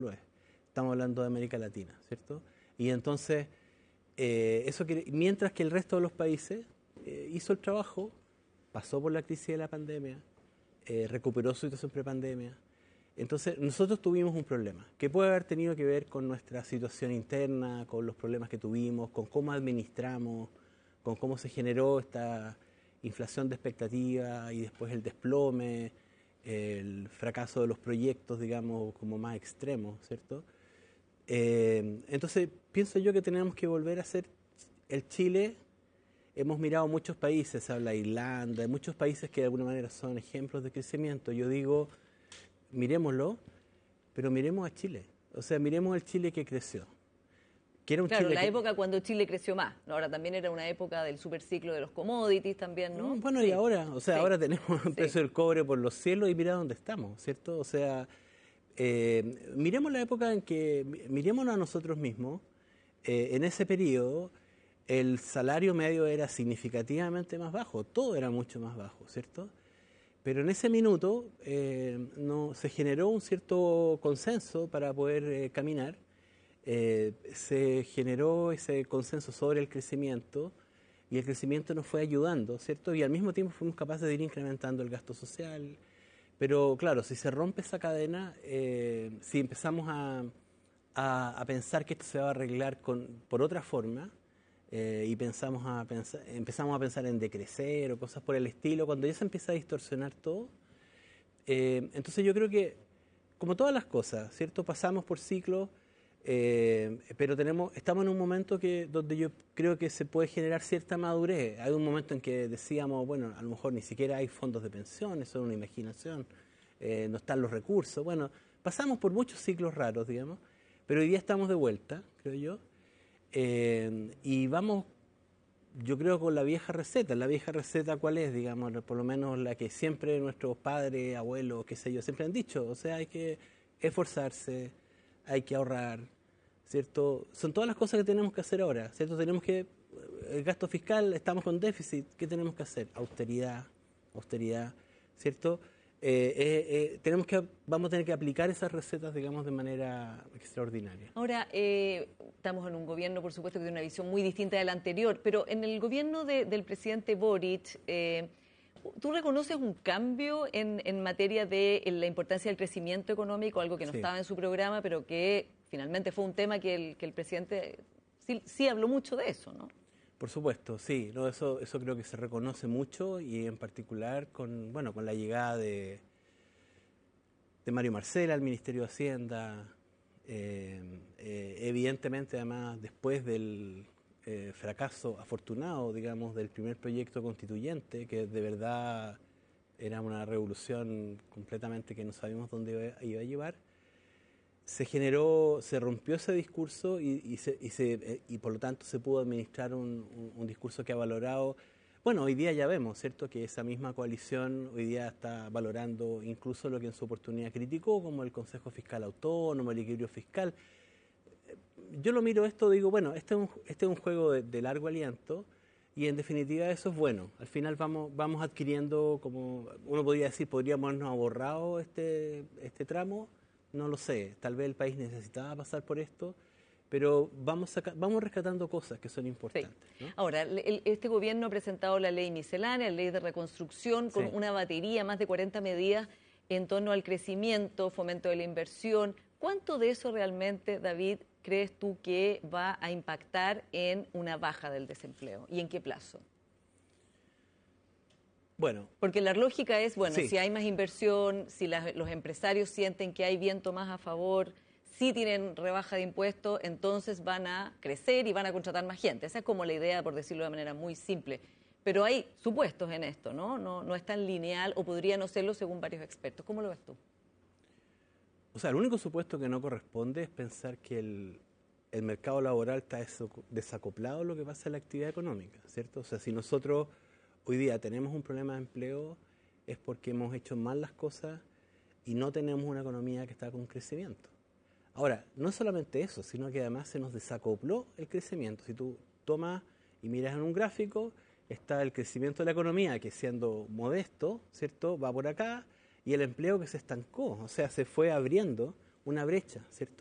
lo es. Estamos hablando de América Latina, ¿cierto? Y entonces, mientras que el resto de los países hizo el trabajo, pasó por la crisis de la pandemia, recuperó su situación prepandemia. Entonces, nosotros tuvimos un problema que puede haber tenido que ver con nuestra situación interna, con los problemas que tuvimos, con cómo administramos, con cómo se generó esta inflación de expectativa y después el desplome, el fracaso de los proyectos, digamos, como más extremos, ¿cierto? Entonces, pienso yo que tenemos que volver a ser el Chile. Hemos mirado muchos países, se habla de Irlanda, de muchos países que de alguna manera son ejemplos de crecimiento. Yo digo, miremoslo, pero miremos a Chile. O sea, miremos el Chile que creció. Que era un Claro, Chile la que... época cuando Chile creció más. Ahora también era una época del superciclo de los commodities también, ¿no? Bueno, y Sí, ahora, o sea, sí, ahora tenemos el sí. precio del cobre por los cielos y mira dónde estamos, ¿cierto? O sea, miremos la época en que, mirémonos a nosotros mismos, en ese periodo el salario medio era significativamente más bajo, todo era mucho más bajo, ¿cierto? Pero en ese minuto no, se generó un cierto consenso para poder caminar, se generó ese consenso sobre el crecimiento y el crecimiento nos fue ayudando, ¿cierto? Y al mismo tiempo fuimos capaces de ir incrementando el gasto social. Pero claro, si se rompe esa cadena, si empezamos a pensar que esto se va a arreglar por otra forma, y empezamos a pensar en decrecer o cosas por el estilo, cuando ya se empieza a distorsionar todo, entonces yo creo que, como todas las cosas, ¿cierto? Pasamos por ciclos, pero estamos en un momento donde yo creo que se puede generar cierta madurez. Hay un momento en que decíamos, bueno, a lo mejor ni siquiera hay fondos de pensión, eso es una imaginación, no están los recursos. Bueno, pasamos por muchos ciclos raros, digamos, pero hoy día estamos de vuelta, creo yo, y vamos, yo creo, con la vieja receta. La vieja receta, ¿cuál es? Digamos, por lo menos la que siempre nuestros padres, abuelos, qué sé yo, siempre han dicho. O sea, hay que esforzarse, hay que ahorrar, ¿cierto? Son todas las cosas que tenemos que hacer ahora, ¿cierto? El gasto fiscal, estamos con déficit, ¿qué tenemos que hacer? Austeridad, ¿cierto? Vamos a tener que aplicar esas recetas, digamos, de manera extraordinaria. Ahora, estamos en un gobierno, por supuesto, que tiene una visión muy distinta del anterior, pero en el gobierno del presidente Boric, ¿tú reconoces un cambio en materia de la importancia del crecimiento económico, algo que no Sí. estaba en su programa, pero que finalmente fue un tema que el presidente sí habló mucho de eso, ¿no? Por supuesto, sí, no, eso creo que se reconoce mucho y en particular con la llegada de Mario Marcela al Ministerio de Hacienda, evidentemente además después del fracaso afortunado, digamos, del primer proyecto constituyente, que de verdad era una revolución completamente que no sabíamos dónde iba a llevar, se rompió ese discurso y por lo tanto se pudo administrar un discurso que ha valorado. Bueno, hoy día ya vemos, ¿cierto?, que esa misma coalición hoy día está valorando incluso lo que en su oportunidad criticó, como el Consejo Fiscal Autónomo, el equilibrio fiscal. Yo lo miro esto, digo, bueno, este es un juego de largo aliento y en definitiva eso es bueno. Al final vamos adquiriendo, como uno podría decir, podríamos habernos ahorrado este tramo, no lo sé, tal vez el país necesitaba pasar por esto, pero vamos rescatando cosas que son Sí. importantes, ¿no? Ahora, este gobierno ha presentado la ley miscelánea, la ley de reconstrucción, Sí. con una batería, más de 40 medidas en torno al crecimiento, fomento de la inversión. ¿Cuánto de eso realmente, David, crees tú que va a impactar en una baja del desempleo? ¿Y en qué plazo? Bueno, Porque la lógica es, bueno, sí. si hay más inversión, si los empresarios sienten que hay viento más a favor, si tienen rebaja de impuestos, entonces van a crecer y van a contratar más gente. Esa es como la idea, por decirlo de manera muy simple. Pero hay supuestos en esto, ¿no? No es tan lineal o podría no serlo según varios expertos. ¿Cómo lo ves tú? O sea, el único supuesto que no corresponde es pensar que el mercado laboral está desacoplado de lo que pasa en la actividad económica, ¿cierto? O sea, si nosotros hoy día tenemos un problema de empleo es porque hemos hecho mal las cosas y no tenemos una economía que está con crecimiento. Ahora, no es solamente eso, sino que además se nos desacopló el crecimiento. Si tú tomas y miras en un gráfico, está el crecimiento de la economía, que siendo modesto, ¿cierto?, va por acá, y el empleo que se estancó, o sea, se fue abriendo una brecha, ¿cierto?